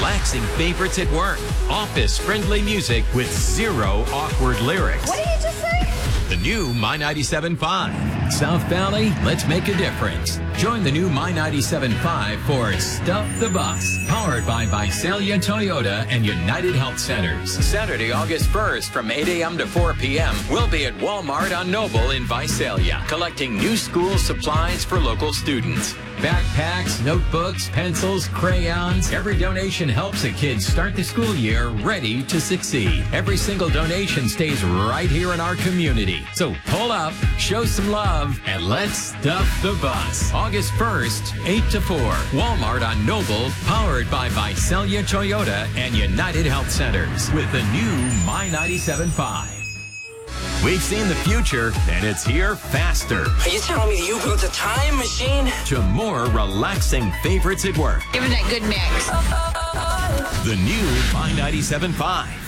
relaxing favorites at work. Office-friendly music with zero awkward lyrics. What did you just say? The new My 97.5. South Valley, let's make a difference. Join the new My 97.5 for Stuff the Bus, powered by Visalia Toyota and United Health Centers. Saturday, August 1st from 8 a.m. to 4 p.m. We'll be at Walmart on Noble in Visalia, collecting new school supplies for local students. Backpacks, notebooks, pencils, crayons. Every donation helps a kid start the school year ready to succeed. Every single donation stays right here in our community. So pull up, show some love, and let's stuff the bus. August 1st, 8 to 4. Walmart on Noble, powered by Visalia Toyota and United Health Centers with the new My 97.5. We've seen the future, and it's here faster. Are you telling me you built a time machine? To more relaxing favorites at work. Give it that good mix. The new My 97.5.